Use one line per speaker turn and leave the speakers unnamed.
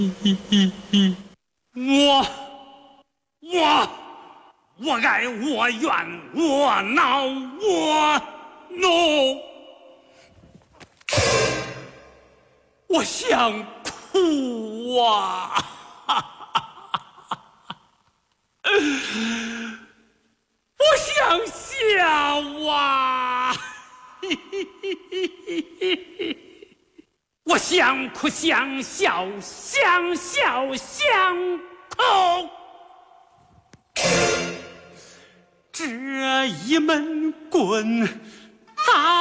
我爱我怨我恼我怒，我想哭啊！我想笑啊！我想哭想笑，想笑想哭。这一闷棍，啊！